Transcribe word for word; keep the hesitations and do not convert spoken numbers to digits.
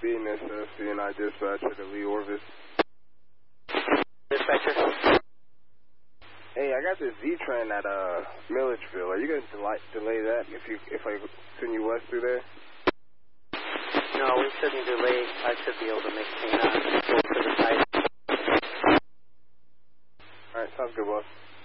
B, Miss uh, C and I dispatcher to Lee Orvis. Dispatcher? Hey, I got this Z-Train at uh, Milledgeville. Are you going to delay, delay that if you if I send you west through there? No, we shouldn't delay. I should be able to make things uh, go to the side. All right, sounds good, boss.